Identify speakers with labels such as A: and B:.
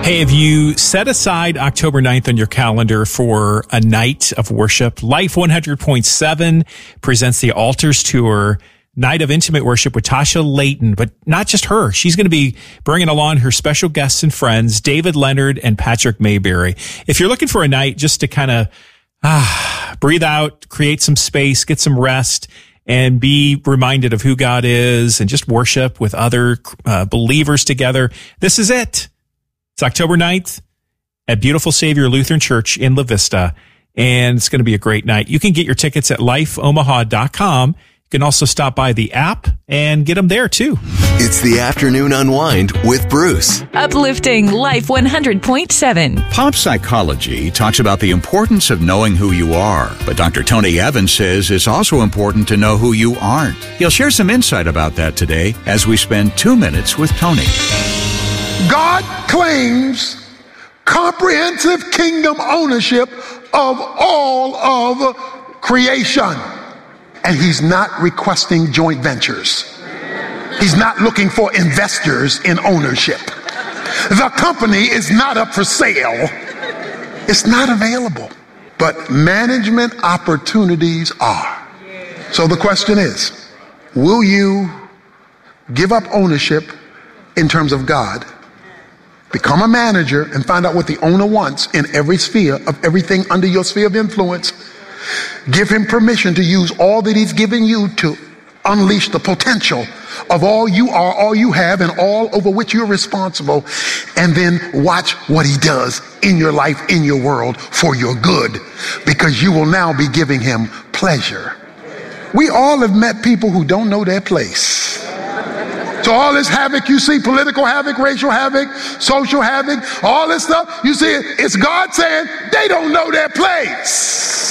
A: Hey, have you set aside October 9th on your calendar for a night of worship? Life 100.7 presents the Altars Tour, night of intimate worship with Tasha Layton, but not just her. She's going to be bringing along her special guests and friends, David Leonard and Patrick Mayberry. If you're looking for a night just to kind of breathe out, create some space, get some rest, and be reminded of who God is and just worship with other believers together, this is it. It's October 9th at Beautiful Savior Lutheran Church in La Vista, and it's going to be a great night. You can get your tickets at lifeomaha.com. You can also stop by the app and get them there, too.
B: It's the Afternoon Unwind with Bruce.
C: Uplifting Life 100.7.
D: Pop psychology talks about the importance of knowing who you are, but Dr. Tony Evans says it's also important to know who you aren't. He'll share some insight about that today as we spend 2 minutes with Tony.
E: God claims comprehensive kingdom ownership of all of creation. And he's not requesting joint ventures. He's not looking for investors in ownership. The company is not up for sale. It's not available. But management opportunities are. So the question is, will you give up ownership in terms of God, become a manager, and find out what the owner wants in every sphere of everything under your sphere of influence? Give him permission to use all that he's given you to unleash the potential of all you are, all you have, and all over which you're responsible. And then watch what he does in your life, in your world, for your good, because you will now be giving him pleasure. We all have met people who don't know their place. So all this havoc you see, political havoc, racial havoc, social havoc, all this stuff, you see, it's God saying they don't know their place.